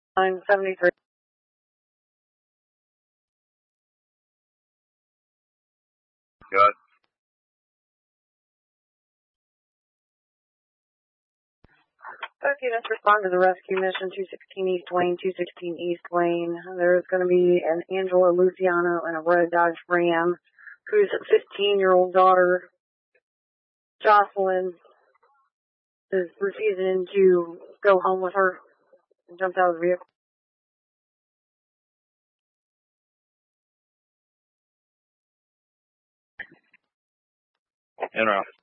973. Good. Okay, let's respond to the rescue mission 216 East Wayne, 216 East Wayne. There's going to be an Angela Luciano and a red Dodge Ram whose 15-year-old daughter, Jocelyn, is refusing to go home with her and jumped out of the vehicle. En route.